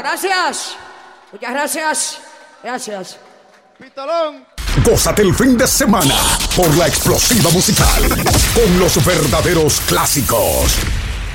gracias. Muchas gracias. Gracias. Pistolón. Gózate el fin de semana por la explosiva musical con los verdaderos clásicos.